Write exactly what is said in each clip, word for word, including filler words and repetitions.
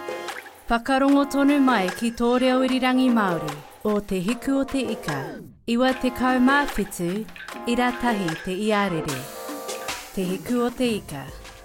Whakarongo tonu mai ki tō reo irirangi Māori o te hiku o te ika. Iwa te kaumāwhitu, ira tahi te iarere. Te hiku o te ika.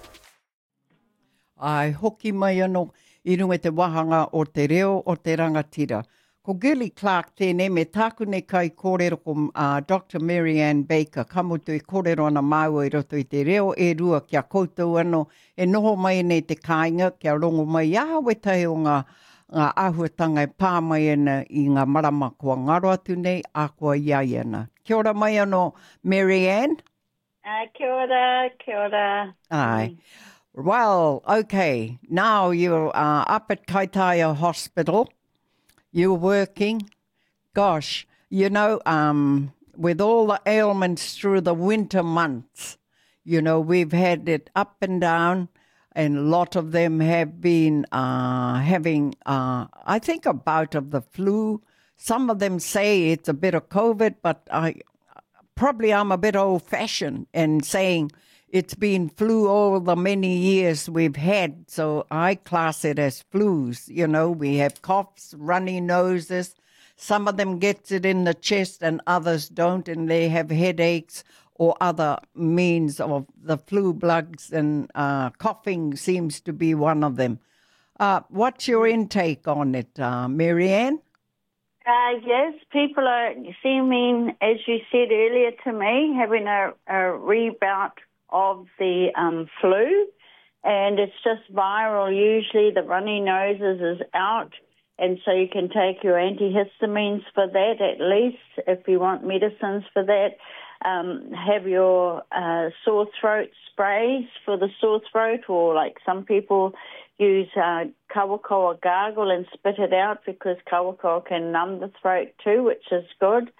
Ai, hoki mai anō i runga te wahanga o te reo o te rangatira. Ko Gilly Clark tēnei me tāku nei kai kōrero ko uh, Doctor Mary Ann Baker. Kamutu i kōrero ana māua i roto i te reo e rua kia koutou anō. E noho mai nei te kāinga kia rongo mai ahawe tahi o ngā, ngā ahuatanga e pā mai ana i ngā marama kua ngaro atu nei a kua iai ana. Kia ora mai anō Mary Ann. Uh, kia ora, kia ora. Ai. Well, okay. Now you're uh, up at Kaitaia Hospital. You're working. Gosh, you know, um, with all the ailments through the winter months, you know, we've had it up and down, and a lot of them have been uh, having, uh, I think, a bout of the flu. Some of them say it's a bit of COVID, but I probably I'm a bit old-fashioned and saying it's been flu all the many years we've had, so I class it as flus. You know, we have coughs, runny noses. Some of them gets it in the chest and others don't, and they have headaches or other means of the flu bugs, and uh, coughing seems to be one of them. Uh, what's your intake on it, uh, Mary Ann? Uh, yes, people are seeming, as you said earlier to me, having a, a rebound of the um, flu, and it's just viral. Usually the runny noses is out, and so you can take your antihistamines for that at least if you want medicines for that. Um, have your uh, sore throat sprays for the sore throat, or like some people use uh, kawakoa gargle and spit it out because kawakoa can numb the throat too, which is good.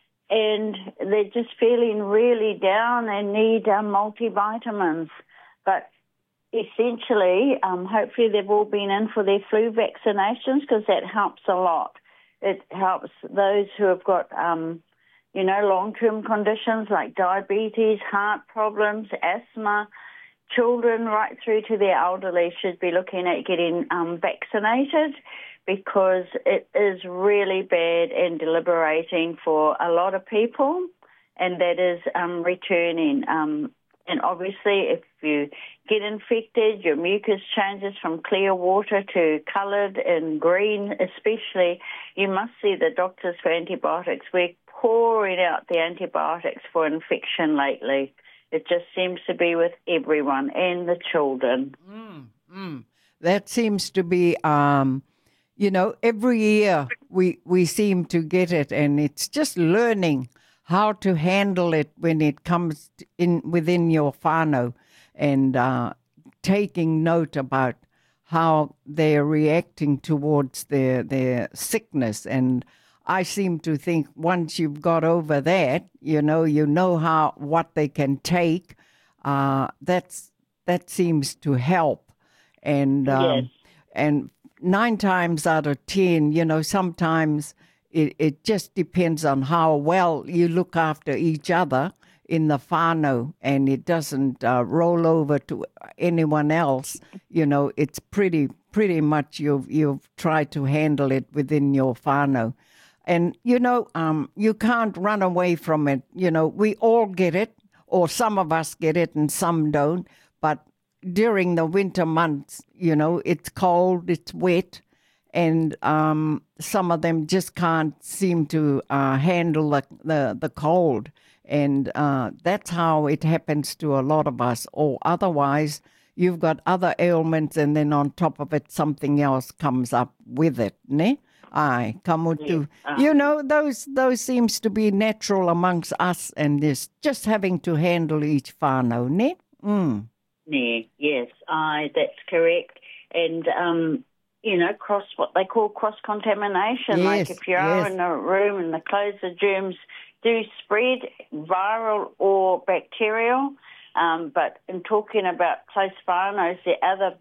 And they're just feeling really down and need um, multivitamins. But essentially, um, hopefully they've all been in for their flu vaccinations because that helps a lot. It helps those who have got, um, you know, long-term conditions like diabetes, heart problems, asthma. Children right through to the elderly should be looking at getting um, vaccinated, because it is really bad and deliberating for a lot of people, and that is um, returning. Um, and obviously, if you get infected, your mucus changes from clear water to coloured and green especially, you must see the doctors for antibiotics. We're pouring out the antibiotics for infection lately. It just seems to be with everyone and the children. Mm, mm. That seems to be... Um You know, every year we, we seem to get it, and it's just learning how to handle it when it comes in within your whānau, and uh, taking note about how they're reacting towards their, their sickness. And I seem to think once you've got over that, you know, you know how what they can take. Uh, that's that seems to help, and um, yes. and. Nine times out of ten, you know, sometimes it, it just depends on how well you look after each other in the whānau, and it doesn't uh, roll over to anyone else. You know, it's pretty pretty much you've, you've tried to handle it within your whānau. And, you know, um, you can't run away from it. You know, we all get it, or some of us get it and some don't, but during the winter months, you know, it's cold, it's wet, and um, some of them just can't seem to uh, handle the, the, the cold. And uh, that's how it happens to a lot of us. Or otherwise, you've got other ailments, and then on top of it, something else comes up with it, ne? Ai, kamutu. Yeah. You know, those those seems to be natural amongst us, and this just having to handle each whānau, ne? Mm. Yeah, yes, I, that's correct. And, um, you know, cross what they call cross-contamination. Yes, like if you are yes. in a room and the clothes, the germs do spread, viral or bacterial. Um, but in talking about close whānau, the other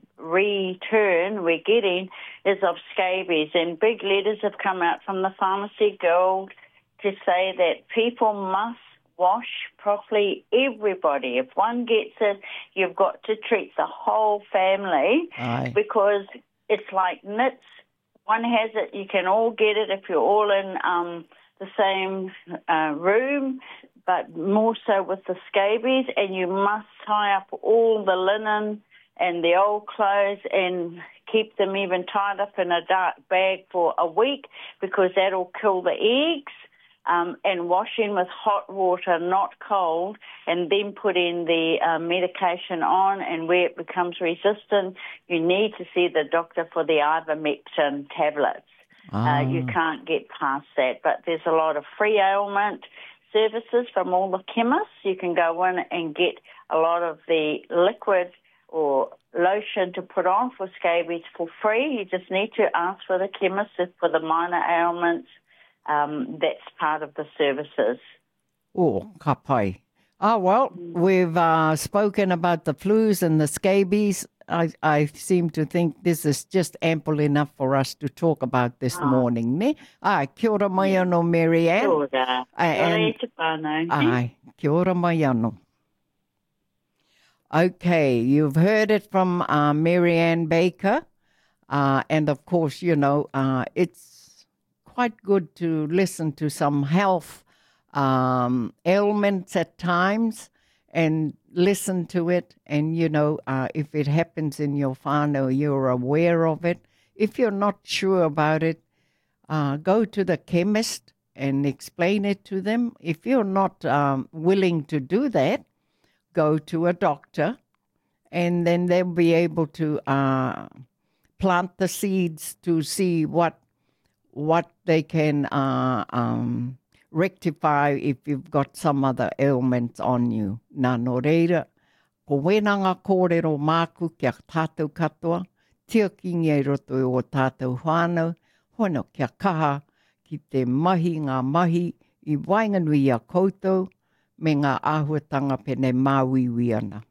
return we're getting is of scabies. And big letters have come out from the Pharmacy Guild to say that people must wash properly, everybody. If one gets it, you've got to treat the whole family. Aye. Because it's like nits. One has it, you can all get it if you're all in um, the same uh, room, but more so with the scabies, and you must tie up all the linen and the old clothes and keep them even tied up in a dark bag for a week, because that'll kill the eggs. Um, and wash in with hot water, not cold, and then put in the uh, medication on, and where it becomes resistant, you need to see the doctor for the ivermectin tablets. Ah. Uh, you can't get past that, but there's a lot of free ailment services from all the chemists. You can go in and get a lot of the liquid or lotion to put on for scabies for free. You just need to ask for the chemist for the minor ailments. Um, that's part of the services. Oh, ka pai. Ah, well, we've uh, spoken about the flus and the scabies. I, I seem to think this is just ample enough for us to talk about this Ah. morning. Ne? Ah, kia ora mai anō, Marianne. Kia ora. And- Kia ora te whānau. Ai, kia ora mai anō. Okay, you've heard it from uh, Marianne Baker. Uh, and of course, you know, uh, it's quite good to listen to some health um, ailments at times and listen to it. And, you know, uh, if it happens in your whānau, you're aware of it. If you're not sure about it, uh, go to the chemist and explain it to them. If you're not um, willing to do that, go to a doctor, and then they'll be able to uh, plant the seeds to see what what they can uh, um, rectify if you've got some other ailments on you. Nā no reira, ko wenanga kōrero māku kia tātou katoa, tia kingi e roto o tātou whānau, hono kia kaha ki te mahi ngā mahi i wainganui a koutou, me ngā āhuatanga pene māwiwi ana.